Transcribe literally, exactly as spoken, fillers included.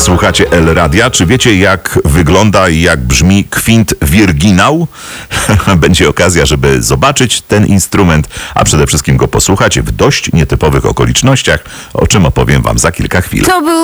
Słuchacie El Radia. Czy wiecie, jak wygląda i jak brzmi kwint wirginał? Będzie okazja, żeby zobaczyć ten instrument, a przede wszystkim go posłuchać w dość nietypowych okolicznościach, o czym opowiem wam za kilka chwil. To był